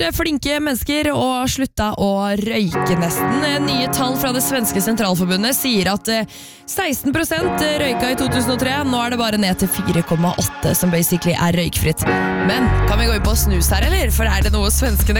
vært flinke mennesker og slutta å røyke nesten. Nye tall fra det svenske sentralforbundet sier at 16% røyka i 2003. Nå er det bare ned til 4,8 som basically er røykfritt. Men kan vi gå inn på snus her, eller? For er det noe svenskene